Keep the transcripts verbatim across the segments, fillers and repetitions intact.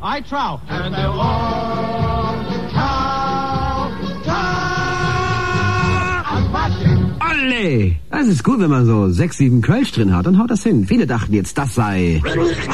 I trow. And they'll all trow, trow. Unmatching. Olle! Das ist gut, wenn man so sechs, sieben Kölsch drin hat, dann haut das hin. Viele dachten jetzt, das sei...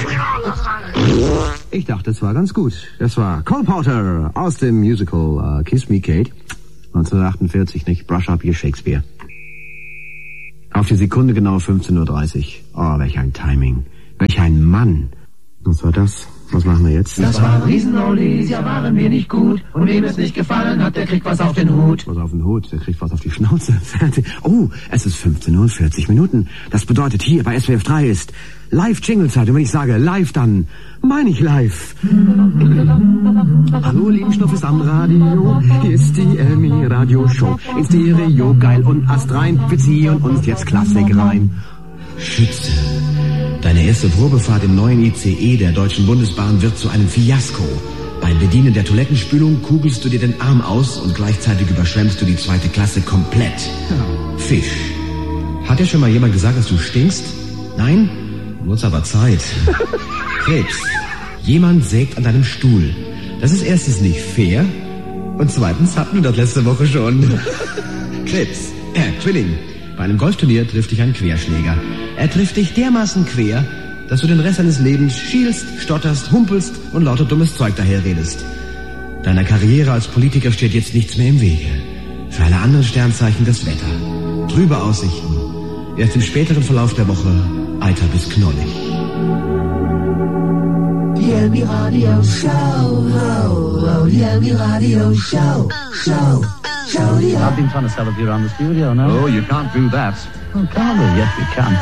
Ich dachte, es war ganz gut. Das war Cole Porter aus dem Musical uh, Kiss Me Kate. neunzehnhundertachtundvierzig, nicht? Brush Up Your Shakespeare. Auf die Sekunde genau fünfzehn Uhr dreißig. Oh, welch ein Timing. Welch ein Mann. Was war das? Was machen wir jetzt? Das waren Riesen-Oldies, ja waren wir nicht gut. Und wem es nicht gefallen hat, der kriegt was auf den Hut. Was auf den Hut, der kriegt was auf die Schnauze. Fertig. Oh, es ist fünfzehn Uhr und vierzig Minuten. Das bedeutet, hier bei S W F drei ist Live-Jingle-Zeit. Und wenn ich sage live, dann meine ich live. Hallo, lieben Schnuffis am Radio. Hier ist die Elmi Radio Show. In Stereo, geil und astrein. Wir ziehen uns jetzt Klassik rein. Schütze. Deine erste Probefahrt im neuen I C E der Deutschen Bundesbahn wird zu einem Fiasko. Beim Bedienen der Toilettenspülung kugelst du dir den Arm aus und gleichzeitig überschwemmst du die zweite Klasse komplett. Fisch. Hat dir schon mal jemand gesagt, dass du stinkst? Nein? Wird's aber Zeit. Krebs. Jemand sägt an deinem Stuhl. Das ist erstens nicht fair und zweitens hatten wir das letzte Woche schon. Krebs. Äh, Zwilling. Bei einem Golfturnier trifft dich ein Querschläger. Er trifft dich dermaßen quer, dass du den Rest deines Lebens schielst, stotterst, humpelst und lauter dummes Zeug daherredest. Deiner Karriere als Politiker steht jetzt nichts mehr im Wege. Für alle anderen Sternzeichen das Wetter. Trübe Aussichten. Erst im späteren Verlauf der Woche eiter bis knollig. Die Elmi Radio Show, ho, ho, die Elmi Radio Show, Show, Show, die I've been trying to sell it here around the studio, no? Oh, you can't do that. Oh, can't we? Yes, we can.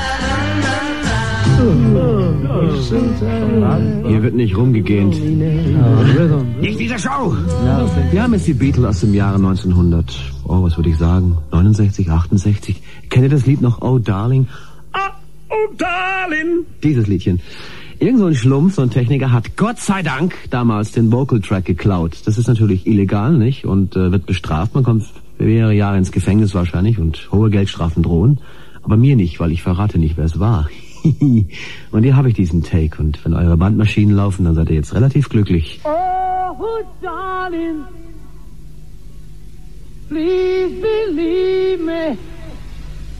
Hier wird nicht rumgegähnt. Nicht dieser Show! Wir haben jetzt die Beatles aus dem Jahre neunzehnhundert. Oh, was würde ich sagen? neunundsechzig, achtundsechzig. Kennt ihr das Lied noch? Oh, Darling? Ah, oh, Darling! Dieses Liedchen. Irgend so ein Schlumpf, so ein Techniker hat Gott sei Dank damals den Vocal-Track geklaut. Das ist natürlich illegal, nicht? Und äh, wird bestraft. Man kommt mehrere Jahre ins Gefängnis wahrscheinlich und hohe Geldstrafen drohen. Aber mir nicht, weil ich verrate nicht, wer es war. Und hier habe ich diesen Take. Und wenn eure Bandmaschinen laufen, dann seid ihr jetzt relativ glücklich. Oh, darling, please believe me.